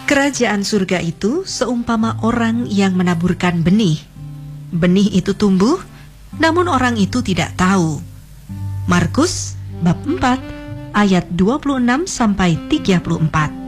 Kerajaan surga itu seumpama orang yang menaburkan benih. Benih itu tumbuh, namun orang itu tidak tahu. Markus bab 4 ayat 26 sampai 34.